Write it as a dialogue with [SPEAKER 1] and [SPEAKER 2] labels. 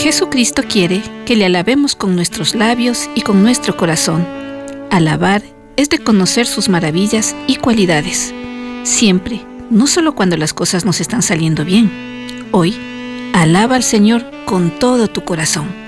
[SPEAKER 1] Jesucristo quiere que le alabemos con nuestros labios y con nuestro corazón. Alabar es reconocer sus maravillas y cualidades. Siempre, no solo cuando las cosas nos están saliendo bien. Hoy, alaba al Señor con todo tu corazón.